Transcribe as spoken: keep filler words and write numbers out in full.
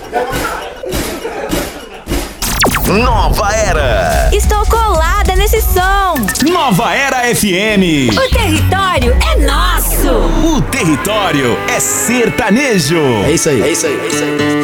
Nova Era. Estou colada nesse som. Nova Era F M. O território é nosso. O território é sertanejo. É isso aí, é isso aí, é isso aí.